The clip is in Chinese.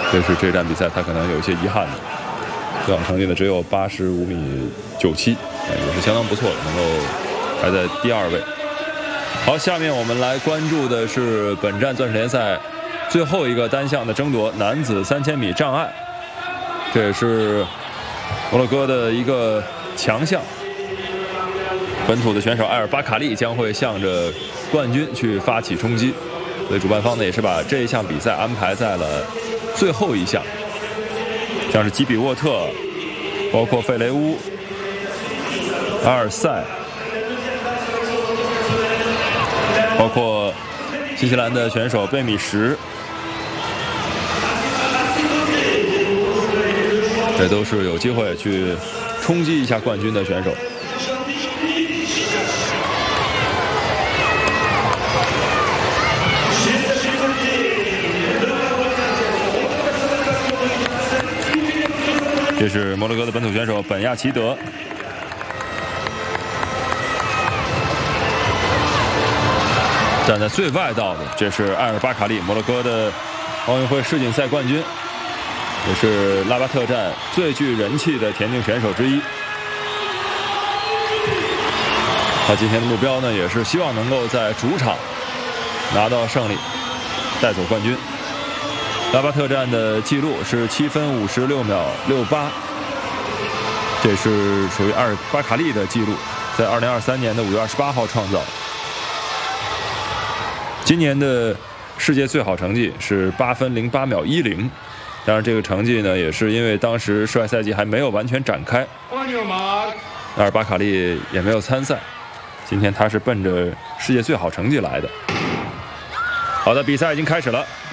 这是这站比赛他可能有一些遗憾的。最好成绩呢只有85.97米，也是相当不错的，能够排在第2位。好，下面我们来关注的是本站钻石联赛最后一个单项的争夺，男子3000米障碍。这也是摩洛哥的一个强项，本土的选手埃尔巴卡利将会向着冠军去发起冲击。所以主办方呢也是把这一项比赛安排在了最后一项。像是吉比沃特，包括费雷乌、阿尔塞，包括新西兰的选手贝米什，这都是有机会去冲击一下冠军的选手。这是摩洛哥的本土选手本亚齐德，站在最外道的，这是埃尔巴卡利，摩洛哥的奥运会世锦赛冠军，也是拉巴特站最具人气的田径选手之一。他今天的目标呢，也是希望能够在主场拿到胜利，带走冠军。拉巴特站的记录是7分56秒68，这是属于埃尔巴卡利的记录，在2023年的5月28号创造。今年的世界最好成绩是8分08秒10，当然这个成绩呢，也是因为当时世外赛季还没有完全展开，埃尔巴卡利也没有参赛。今天他是奔着世界最好成绩来的。好的，比赛已经开始了。